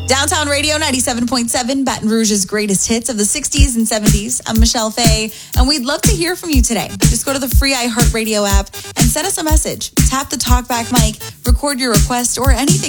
Downtown Radio 97.7, Baton Rouge's greatest hits of the 60s and 70s. I'm Michelle Fay, and we'd love to hear from you today. Just go to the free iHeartRadio app and send us a message. Tap the talkback mic, record your request, or anything